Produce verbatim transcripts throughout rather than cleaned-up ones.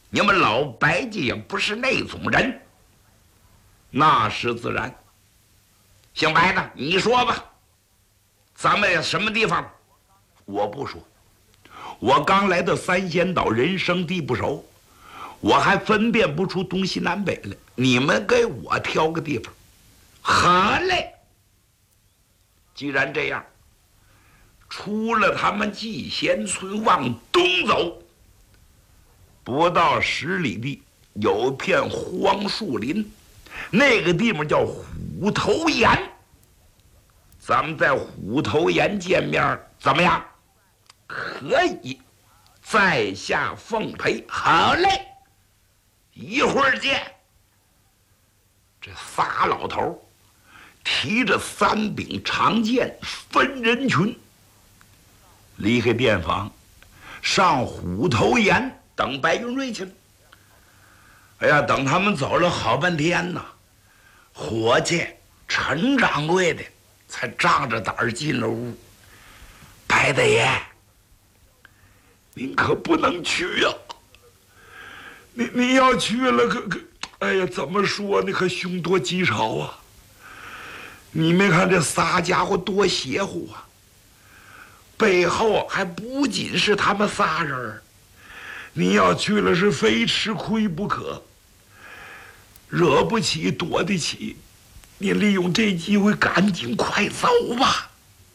你们老白家也不是那种人，那是自然。姓白的，你说吧，咱们什么地方？我不说，我刚来到三仙岛，人生地不熟，我还分辨不出东西南北来。你们给我挑个地方。好嘞，既然这样，出了他们季贤村往东走，不到十里地有片荒树林，那个地方叫虎头岩。咱们在虎头岩见面怎么样？可以，在下奉陪。好嘞，一会儿见。这仨老头提着三柄长剑，分人群离开店房，上虎头岩等白云瑞去了。哎呀，等他们走了好半天呐，伙计陈掌柜的才仗着胆儿进了屋。白大爷，您可不能去呀！您您要去了，可可，哎呀，怎么说呢？可凶多吉少啊！你没看这仨家伙多邪乎啊！背后还不仅是他们仨人，你要去了是非吃亏不可。惹不起，躲得起。你利用这机会，赶紧快走吧！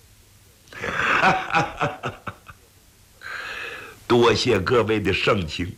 多谢各位的盛情。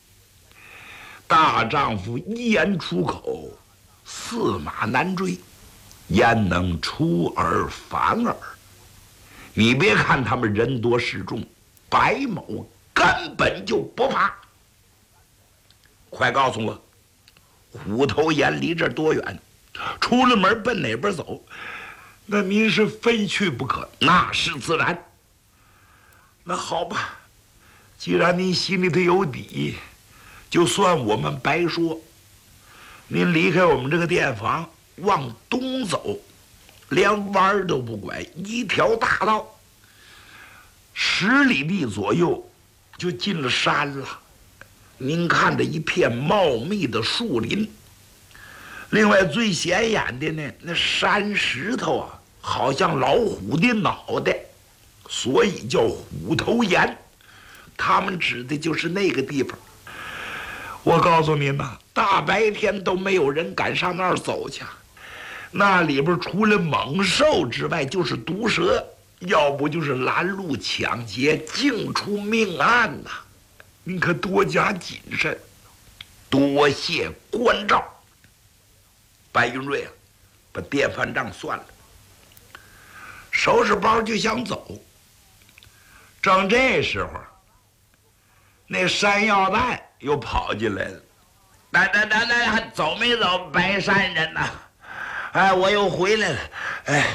大丈夫一言出口，驷马难追，焉能出尔反尔？你别看他们人多势众，白某根本就不怕。快告诉我，虎头岩离这儿多远？出了门奔哪边走？那您是非去不可。那是自然。那好吧，既然您心里头有底，就算我们白说。您离开我们这个店房，往东走，连弯都不拐，一条大道，十里地左右就进了山了。您看着一片茂密的树林，另外最显眼的呢，那山石头啊，好像老虎的脑袋，所以叫虎头岩。他们指的就是那个地方。我告诉您呐，大白天都没有人敢上那儿走去，那里边除了猛兽之外就是毒蛇，要不就是拦路抢劫，净出命案呐！您可多加谨慎。多谢关照。白云瑞啊，把电饭账算了，收拾包就想走。正这时候，那山药蛋又跑进来了。来来来来，还走没走，白山人呐？哎，我又回来了。哎，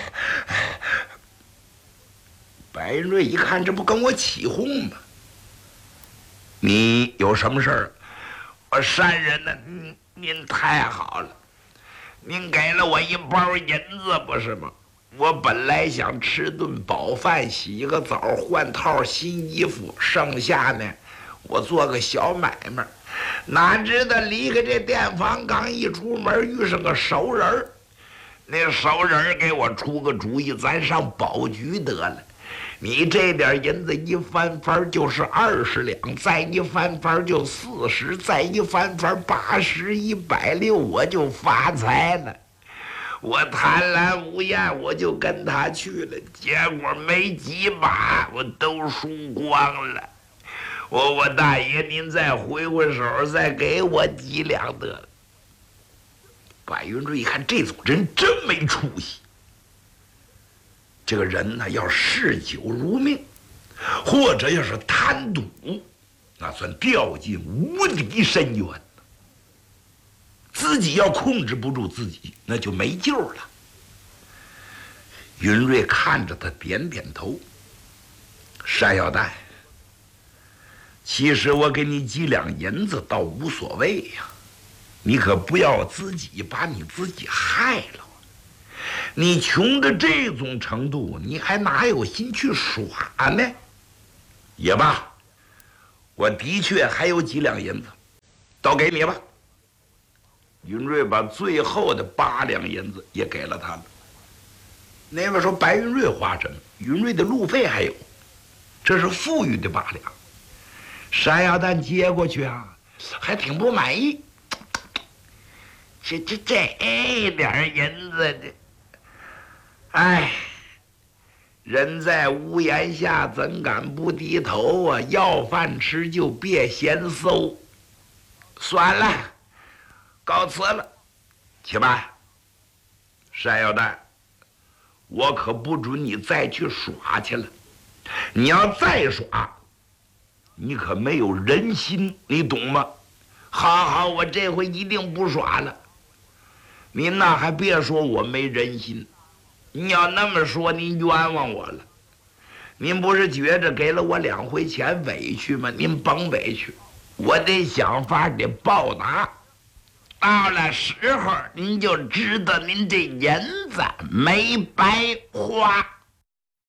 白云瑞一看，这不跟我起哄吗？你有什么事儿？我山人呢？您您太好了，您给了我一包银子，不是吗？我本来想吃顿饱饭，洗个澡，换套新衣服，剩下呢，我做个小买卖。哪知道离开这店房，刚一出门遇上个熟人儿。那熟人儿给我出个主意，咱上保局得了。你这点银子一翻番就是二十两，再一翻番就四十，再一翻番八十，一百六，我就发财了。我贪婪无厌，我就跟他去了，结果没几把我都输光了。我我大爷，您再回回手，再给我几两得了。白云瑞一看，这种人真没出息。这个人呢，要嗜酒如命，或者要是贪赌，那算掉进无底深渊。自己要控制不住自己，那就没救了。云瑞看着他，点点头。山药蛋，其实我给你几两银子倒无所谓呀，你可不要自己把你自己害了。你穷的这种程度，你还哪有心去耍呢？也罢，我的确还有几两银子， 都给你吧。云瑞把最后的八两银子也给了他了。那位说白云瑞花什么？云瑞的路费还有，这是富裕的八两。山药蛋接过去啊，还挺不满意。这这这点银子，这，哎，人在屋檐下，怎敢不低头啊？要饭吃就别嫌馊。算了，告辞了。去吧，山药蛋，我可不准你再去耍去了。你要再耍，你可没有人心，你懂吗？好好，我这回一定不耍了。您呐，还别说我没人心，你要那么说，您冤枉我了。您不是觉着给了我两回钱委屈吗？您甭委屈，我得想法得报答。到了时候，您就知道您这银子没白花。